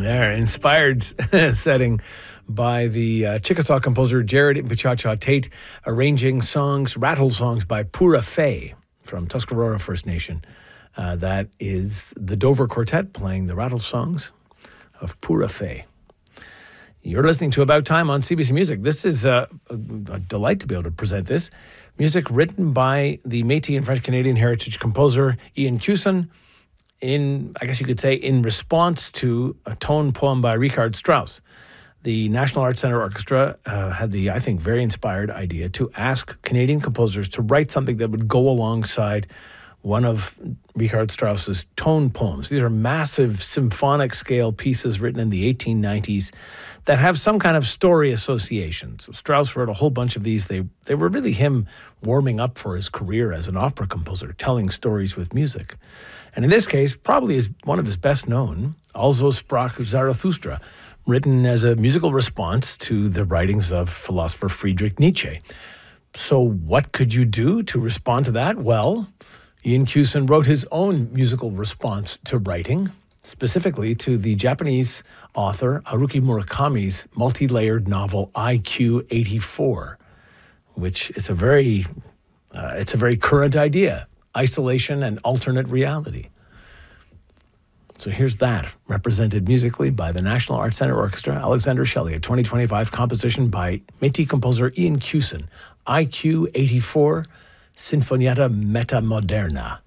There, inspired setting by the Chickasaw composer Jared Mpichacha Tate, arranging songs, rattle songs by Pura Fé from Tuscarora First Nation. That is the Dover Quartet playing the rattle songs of Pura Fé. You're listening to About Time on CBC Music. This is a delight to be able to present this. Music written by the Métis and French-Canadian heritage composer Ian Cusin, in response to a tone poem by Richard Strauss. The National Arts Centre Orchestra had the, I think, very inspired idea to ask Canadian composers to write something that would go alongside one of Richard Strauss's tone poems. These are massive symphonic scale pieces written in the 1890s that have some kind of story association. So Strauss wrote a whole bunch of these. They were really him warming up for his career as an opera composer, telling stories with music. And in this case, probably is one of his best known, Also sprach Zarathustra, written as a musical response to the writings of philosopher Friedrich Nietzsche. So what could you do to respond to that? Well, Ian Cusin wrote his own musical response to writing, specifically to the Japanese author Haruki Murakami's multi-layered novel IQ 84, which is a very current idea: isolation and alternate reality. So here's that, represented musically by the National Arts Centre Orchestra, Alexander Shelley, a 2025 composition by Métis composer Ian Cusin, IQ 84, Sinfonietta Meta Moderna.